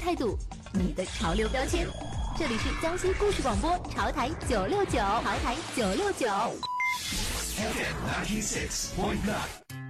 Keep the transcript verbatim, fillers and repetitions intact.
态度，你的潮流标签。这里是江西故事广播潮台九六九，潮台九六九。 F M ninety six point nine。